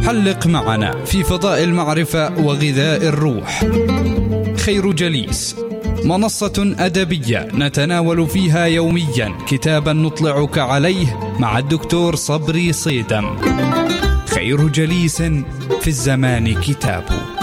حلق معنا في فضاء المعرفة وغذاء الروح. خير جليس، منصة أدبية نتناول فيها يوميا كتابا نطلعك عليه مع الدكتور صبري صيدم. خير جليس في الزمان كتاب.